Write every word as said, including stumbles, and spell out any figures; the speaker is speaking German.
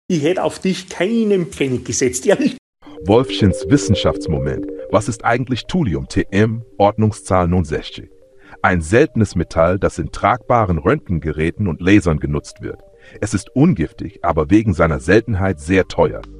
Ich hätte auf dich keinen Pfennig gesetzt, ehrlich. Wolfchens Wissenschaftsmoment. Was ist eigentlich Thulium T M, Ordnungszahl neunundsechzig? Ein seltenes Metall, das in tragbaren Röntgengeräten und Lasern genutzt wird. Es ist ungiftig, aber wegen seiner Seltenheit sehr teuer.